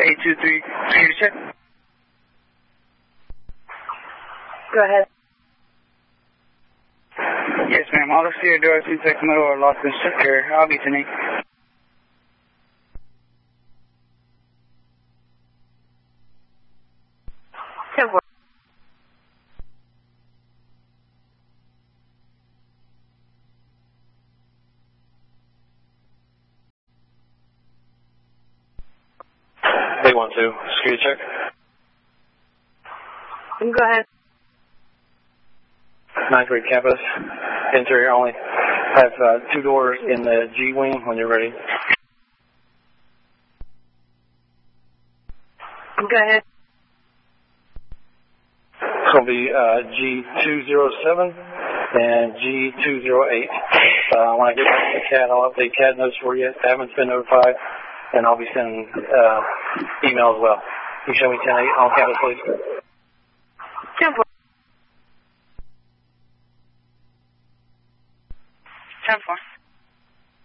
823, security check. Go ahead. Yes, ma'am. All exterior doors in Sacramento are locked and secure. I'll be tonight. Day 1-2, security check. Go ahead. 9th grade campus, interior only. I have 2 doors in the G wing when you're ready. Go ahead. It's going to be G207 and G208. When I get back to the CAD, I'll update CAD notes for you. Admin's been notified, and I'll be sending email as well. You show me 10-8 on campus, please. 10-4. 10-4.